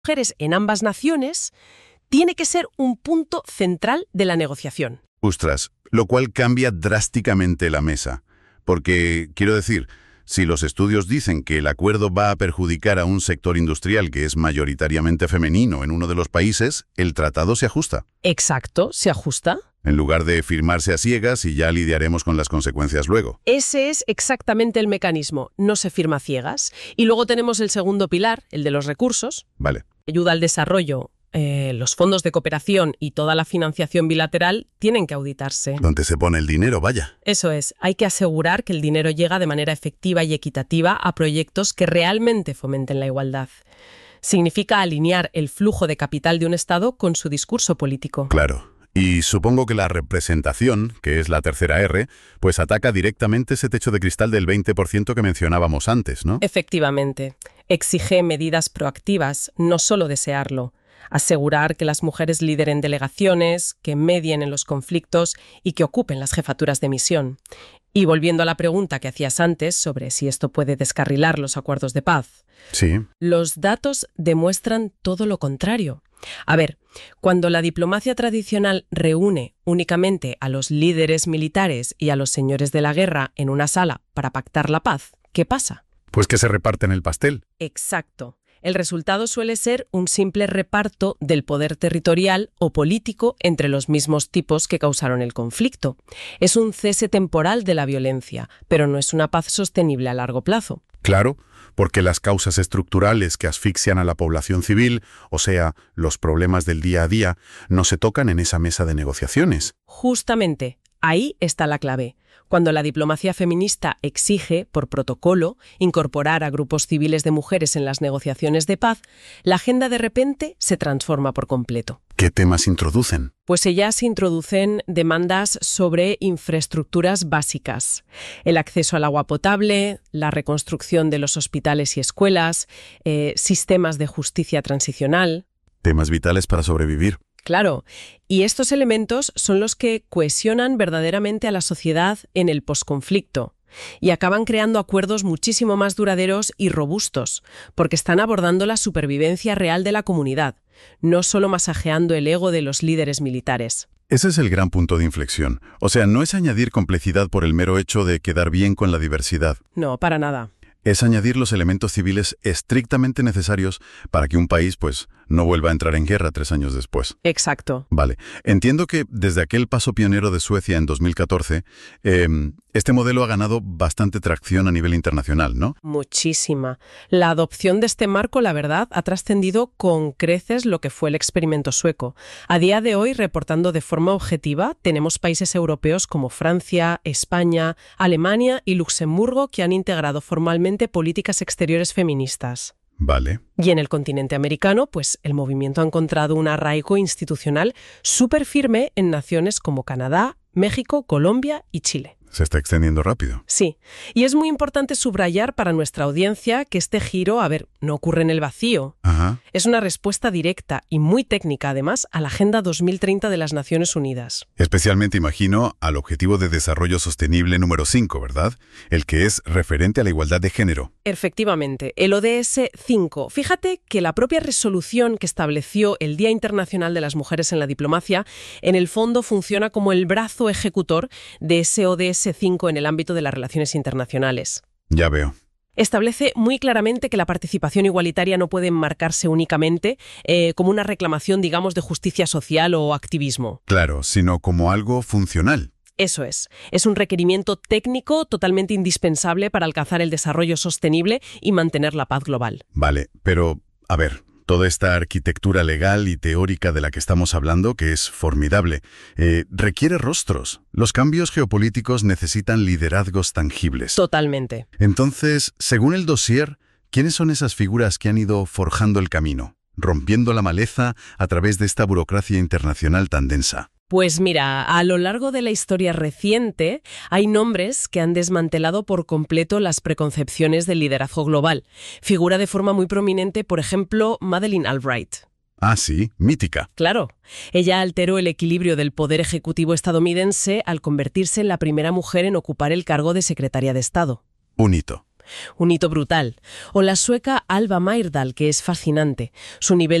mujeres en ambas naciones tiene que ser un punto central de la negociación. Ostras, lo cual cambia drásticamente la mesa. Porque, quiero decir, si los estudios dicen que el acuerdo va a perjudicar a un sector industrial que es mayoritariamente femenino en uno de los países, el tratado se ajusta. Exacto, se ajusta. En lugar de firmarse a ciegas y ya lidiaremos con las consecuencias luego. Ese es exactamente el mecanismo, no se firma a ciegas. Y luego tenemos el segundo pilar, el de los recursos. Vale. Ayuda al desarrollo, los fondos de cooperación y toda la financiación bilateral tienen que auditarse. ¿Dónde se pone el dinero? Vaya. Eso es, hay que asegurar que el dinero llega de manera efectiva y equitativa a proyectos que realmente fomenten la igualdad. Significa alinear el flujo de capital de un Estado con su discurso político. Claro. Y supongo que la representación, que es la tercera R, pues ataca directamente ese techo de cristal del 20% que mencionábamos antes, ¿no? Efectivamente. Exige medidas proactivas, no solo desearlo. Asegurar que las mujeres lideren delegaciones, que medien en los conflictos y que ocupen las jefaturas de misión. Y volviendo a la pregunta que hacías antes sobre si esto puede descarrilar los acuerdos de paz. Sí. Los datos demuestran todo lo contrario. A ver, cuando la diplomacia tradicional reúne únicamente a los líderes militares y a los señores de la guerra en una sala para pactar la paz, ¿qué pasa? Pues que se reparten el pastel. Exacto. El resultado suele ser un simple reparto del poder territorial o político entre los mismos tipos que causaron el conflicto. Es un cese temporal de la violencia, pero no es una paz sostenible a largo plazo. Claro, porque las causas estructurales que asfixian a la población civil, o sea, los problemas del día a día, no se tocan en esa mesa de negociaciones. Justamente, ahí está la clave. Cuando la diplomacia feminista exige, por protocolo, incorporar a grupos civiles de mujeres en las negociaciones de paz, la agenda de repente se transforma por completo. ¿Qué temas introducen? Pues ellas introducen demandas sobre infraestructuras básicas, el acceso al agua potable, la reconstrucción de los hospitales y escuelas, sistemas de justicia transicional. Temas vitales para sobrevivir. Claro, y estos elementos son los que cohesionan verdaderamente a la sociedad en el posconflicto y acaban creando acuerdos muchísimo más duraderos y robustos, porque están abordando la supervivencia real de la comunidad, no solo masajeando el ego de los líderes militares. Ese es el gran punto de inflexión. O sea, no es añadir complejidad por el mero hecho de quedar bien con la diversidad. No, para nada. Es añadir los elementos civiles estrictamente necesarios para que un país, pues, no vuelva a entrar en guerra 3 años después. Exacto. Vale. Entiendo que desde aquel paso pionero de Suecia en 2014, este modelo ha ganado bastante tracción a nivel internacional, ¿no? Muchísima. La adopción de este marco, la verdad, ha trascendido con creces lo que fue el experimento sueco. A día de hoy, reportando de forma objetiva, tenemos países europeos como Francia, España, Alemania y Luxemburgo que han integrado formalmente políticas exteriores feministas. Vale. Y en el continente americano, pues el movimiento ha encontrado un arraigo institucional súper firme en naciones como Canadá, México, Colombia y Chile. Se está extendiendo rápido. Sí, y es muy importante subrayar para nuestra audiencia que este giro, no ocurre en el vacío. Ajá. Es una respuesta directa y muy técnica, además, a la Agenda 2030 de las Naciones Unidas. Especialmente, imagino, al Objetivo de Desarrollo Sostenible número 5, ¿verdad? El que es referente a la igualdad de género. Efectivamente, el ODS 5. Fíjate que la propia resolución que estableció el Día Internacional de las Mujeres en la Diplomacia, en el fondo funciona como el brazo ejecutor de ese ODS 5 en el ámbito de las relaciones internacionales. Ya veo. Establece muy claramente que la participación igualitaria no puede enmarcarse únicamente como una reclamación, digamos, de justicia social o activismo. Claro, sino como algo funcional. Eso es. Es un requerimiento técnico totalmente indispensable para alcanzar el desarrollo sostenible y mantener la paz global. Vale, pero, a ver, toda esta arquitectura legal y teórica de la que estamos hablando, que es formidable, requiere rostros. Los cambios geopolíticos necesitan liderazgos tangibles. Totalmente. Entonces, según el dossier, ¿quiénes son esas figuras que han ido forjando el camino, rompiendo la maleza a través de esta burocracia internacional tan densa? Pues mira, a lo largo de la historia reciente hay nombres que han desmantelado por completo las preconcepciones del liderazgo global. Figura de forma muy prominente, por ejemplo, Madeleine Albright. Ah, sí, mítica. Claro. Ella alteró el equilibrio del poder ejecutivo estadounidense al convertirse en la primera mujer en ocupar el cargo de secretaria de Estado. Un hito. Un hito brutal. O la sueca Alva Myrdal, que es fascinante. Su nivel